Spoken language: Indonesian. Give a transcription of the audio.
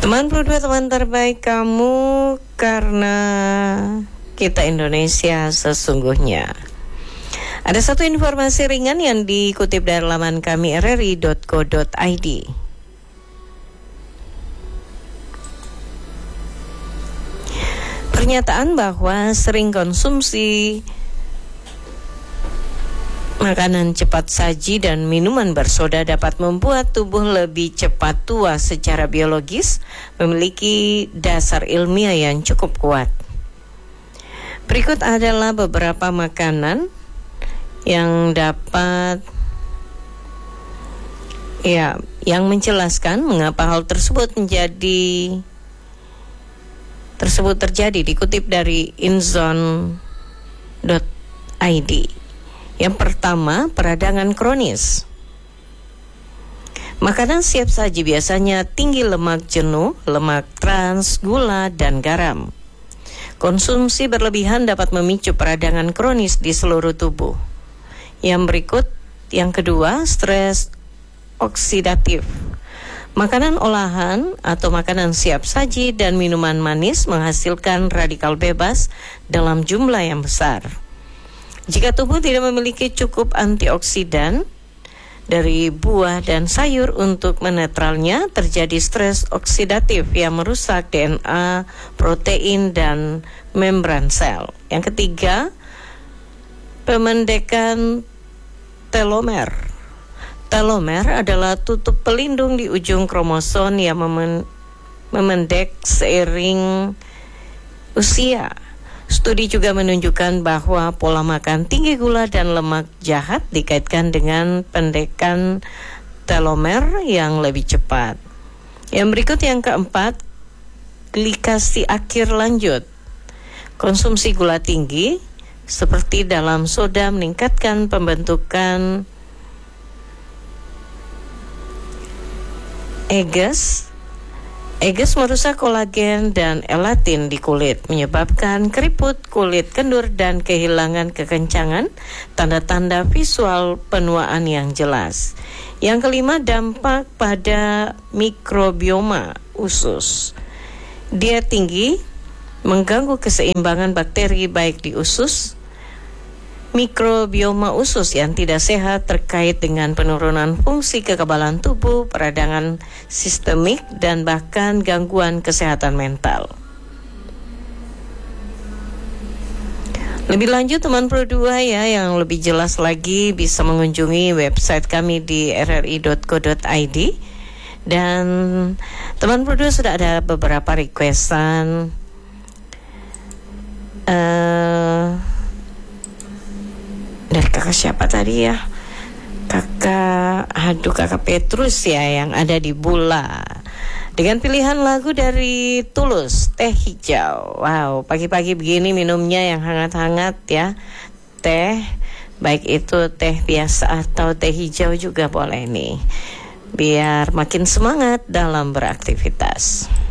Teman berdua, teman terbaik kamu, karena kita Indonesia sesungguhnya. Ada satu informasi ringan yang dikutip dari laman kami rri.co.id. Pernyataan bahwa sering konsumsi makanan cepat saji dan minuman bersoda dapat membuat tubuh lebih cepat tua secara biologis, memiliki dasar ilmiah yang cukup kuat. Berikut adalah beberapa makanan yang dapat yang menjelaskan mengapa hal tersebut terjadi, dikutip dari inzone.id. Yang pertama, peradangan kronis. Makanan siap saji biasanya tinggi lemak jenuh, lemak trans, gula, dan garam. Konsumsi berlebihan dapat memicu peradangan kronis di seluruh tubuh. Yang berikut, yang kedua, stres oksidatif. Makanan olahan atau makanan siap saji dan minuman manis menghasilkan radikal bebas dalam jumlah yang besar. Jika tubuh tidak memiliki cukup antioksidan dari buah dan sayur untuk menetralnya, terjadi stres oksidatif yang merusak DNA, protein, dan membran sel. Yang ketiga, pemendekan telomer. Telomer adalah tutup pelindung di ujung kromosom yang memendek seiring usia. Studi juga menunjukkan bahwa pola makan tinggi gula dan lemak jahat dikaitkan dengan pendekan telomer yang lebih cepat. Yang berikut yang keempat, glikasi akhir lanjut. Konsumsi gula tinggi seperti dalam soda meningkatkan pembentukan EGAS. EGAS merusak kolagen dan elatin di kulit, menyebabkan keriput, kulit kendur, dan kehilangan kekencangan, tanda-tanda visual penuaan yang jelas. Yang kelima, dampak pada mikrobioma usus. Diet tinggi mengganggu keseimbangan bakteri baik di usus. Mikrobioma usus yang tidak sehat terkait dengan penurunan fungsi kekebalan tubuh, peradangan sistemik, dan bahkan gangguan kesehatan mental. Lebih lanjut teman Pro 2 yang lebih jelas lagi bisa mengunjungi website kami di rri.co.id. Dan teman Pro 2 sudah ada beberapa requestan dari kakak siapa tadi ya? Kakak Petrus yang ada di Bula. Dengan pilihan lagu dari Tulus, Teh Hijau. Wow, pagi-pagi begini minumnya yang hangat-hangat ya. Teh, baik itu teh biasa atau teh hijau juga boleh nih. Biar makin semangat dalam beraktivitas.